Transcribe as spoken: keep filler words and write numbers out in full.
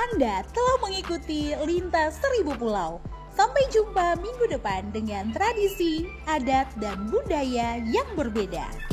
Anda telah mengikuti Lintas Seribu Pulau. Sampai jumpa minggu depan dengan tradisi, adat, dan budaya yang berbeda.